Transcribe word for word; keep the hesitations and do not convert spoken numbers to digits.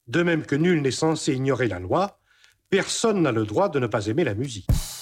De même que nul n'est censé ignorer la loi, personne n'a le droit de ne pas aimer la musique.